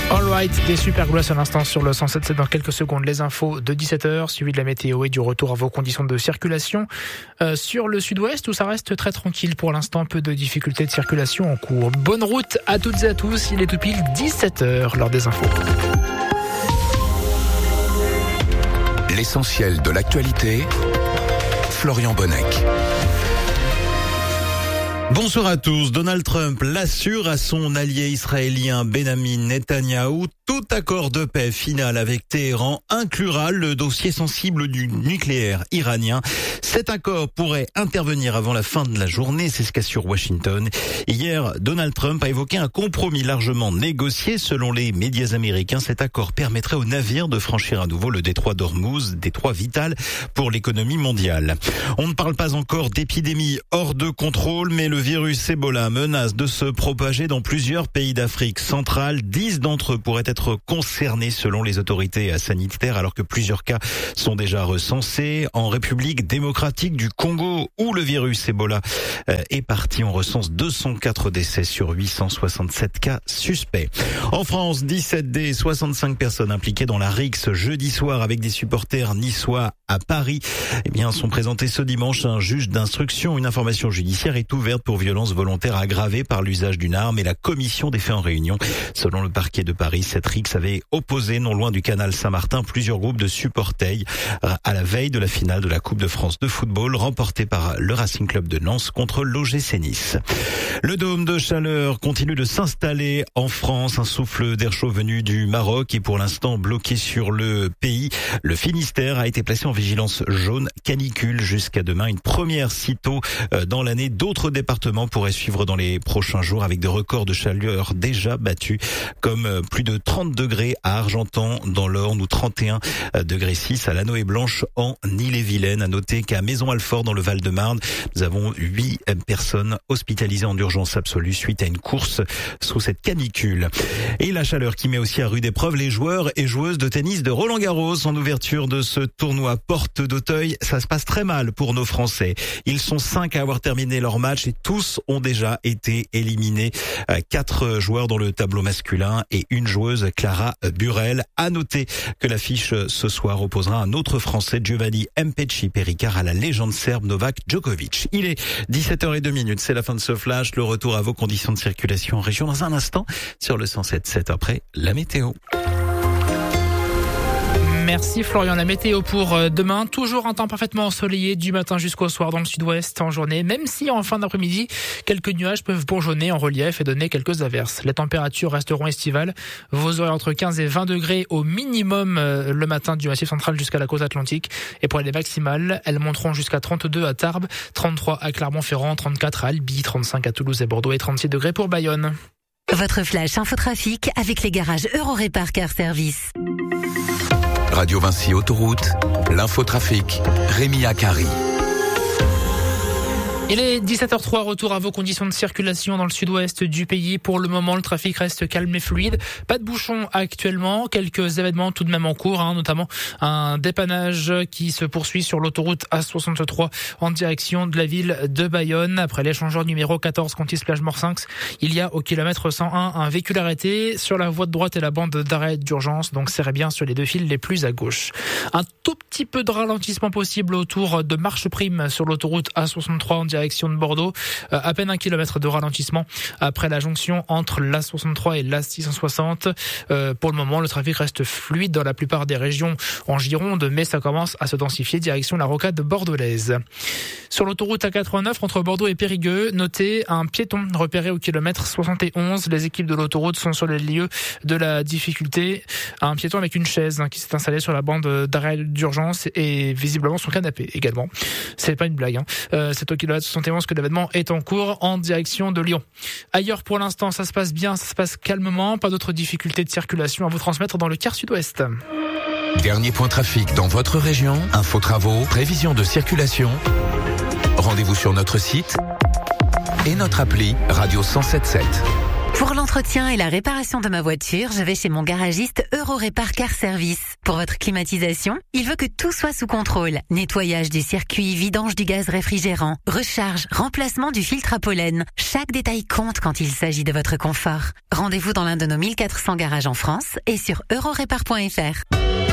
Alright, des Supergrass à l'instant sur le 107.7 dans quelques secondes. Les infos de 17h, suivi de la météo et du retour à vos conditions de circulation. Sur le sud-ouest où ça reste très tranquille pour l'instant, peu de difficultés de circulation en cours. Bonne route à toutes et à tous, il est tout pile 17h, l'heure des infos. L'essentiel de l'actualité, Florian Bonnec. Bonsoir à tous. Donald Trump l'assure à son allié israélien Benjamin Netanyahou. Tout accord de paix final avec Téhéran inclura le dossier sensible du nucléaire iranien. Cet accord pourrait intervenir avant la fin de la journée, c'est ce qu'assure Washington. Hier, Donald Trump a évoqué un compromis largement négocié. Selon les médias américains, cet accord permettrait aux navires de franchir à nouveau le détroit d'Ormuz, détroit vital pour l'économie mondiale. On ne parle pas encore d'épidémie hors de contrôle, mais le virus Ebola menace de se propager dans plusieurs pays d'Afrique centrale. 10 d'entre eux pourraient être concernés selon les autorités sanitaires, alors que plusieurs cas sont déjà recensés. En République démocratique du Congo, où le virus Ebola est parti, on recense 204 décès sur 867 cas suspects. En France, 17 des 65 personnes impliquées dans la rixe jeudi soir avec des supporters niçois à Paris, sont présentés ce dimanche à un juge d'instruction. Une information judiciaire est ouverte pour violence volontaire aggravée par l'usage d'une arme et la commission des faits en réunion. Selon le parquet de Paris, cette rixe avait opposé non loin du canal Saint-Martin plusieurs groupes de supporters à la veille de la finale de la Coupe de France de football remportée par le Racing Club de Lens contre l'OGC Nice. Le dôme de chaleur continue de s'installer en France. Un souffle d'air chaud venu du Maroc est pour l'instant bloqué sur le pays. Le Finistère a été placé en vigilance jaune canicule jusqu'à demain. Une première sitôt dans l'année. D'autres départements pourraient suivre dans les prochains jours avec des records de chaleur déjà battus, comme plus de 30 degrés à Argentan dans l'Orne ou 31 degrés 6 à la Noë-Blanche en Ille-et-Vilaine. À noter qu'à Maison-Alfort dans le Val-de-Marne, nous avons 8 personnes hospitalisées en urgence absolue suite à une course sous cette canicule. Et la chaleur qui met aussi à rude épreuve les joueurs et joueuses de tennis de Roland-Garros en ouverture de ce tournoi Porte d'Auteuil. Ça se passe très mal pour nos Français. Ils sont 5 à avoir terminé leur match et tous ont déjà été éliminés. 4 joueurs dans le tableau masculin et une joueuse, Clara Burel. À noter que l'affiche ce soir opposera un autre Français, Giovanni Mpetshi Pericard, à la légende serbe Novak Djokovic. Il est 17h02, c'est la fin de ce flash. Le retour à vos conditions de circulation en région dans un instant sur le 107.7 après la météo. Merci Florian. La météo pour demain, toujours un temps parfaitement ensoleillé du matin jusqu'au soir dans le sud-ouest en journée, même si en fin d'après-midi, quelques nuages peuvent bourgeonner en relief et donner quelques averses. Les températures resteront estivales. Vous aurez entre 15 et 20 degrés au minimum le matin du Massif central jusqu'à la côte atlantique. Et pour les maximales, elles monteront jusqu'à 32 à Tarbes, 33 à Clermont-Ferrand, 34 à Albi, 35 à Toulouse et Bordeaux et 36 degrés pour Bayonne. Votre flash infotrafic avec les garages Eurorépar Car Service. Radio Vinci Autoroute, l'infotrafic, Rémi Akari. Il est 17h03, retour à vos conditions de circulation dans le sud-ouest du pays. Pour le moment, le trafic reste calme et fluide. Pas de bouchons actuellement. Quelques événements tout de même en cours, notamment un dépannage qui se poursuit sur l'autoroute A63 en direction de la ville de Bayonne. Après l'échangeur numéro 14 Contis-Plage Morsinx, il y a au kilomètre 101 un véhicule arrêté sur la voie de droite et la bande d'arrêt d'urgence. Donc serrez bien sur les deux fils les plus à gauche. Un tout petit peu de ralentissement possible autour de Marche Prime sur l'autoroute A63 en direction de Bordeaux. À peine 1 kilomètre de ralentissement après la jonction entre l'A63 et l'A660. Pour le moment, le trafic reste fluide dans la plupart des régions en Gironde, mais ça commence à se densifier direction la rocade bordelaise. Sur l'autoroute A89 entre Bordeaux et Périgueux, notez un piéton repéré au kilomètre 71. Les équipes de l'autoroute sont sur les lieux de la difficulté. Un piéton avec une chaise qui s'est installée sur la bande d'arrêt d'urgence et visiblement son canapé également. C'est pas une blague. C'est au kilomètre 71 que l'événement est en cours en direction de Lyon. Ailleurs, pour l'instant, ça se passe bien, ça se passe calmement. Pas d'autres difficultés de circulation à vous transmettre dans le quart sud-ouest. Dernier point trafic dans votre région, info travaux, prévision de circulation. Rendez-vous sur notre site et notre appli Radio 107.7. Pour l'entretien et la réparation de ma voiture, je vais chez mon garagiste Eurorépar Car Service. Pour votre climatisation, il veut que tout soit sous contrôle. Nettoyage du circuit, vidange du gaz réfrigérant, recharge, remplacement du filtre à pollen. Chaque détail compte quand il s'agit de votre confort. Rendez-vous dans l'un de nos 1400 garages en France et sur eurorépar.fr.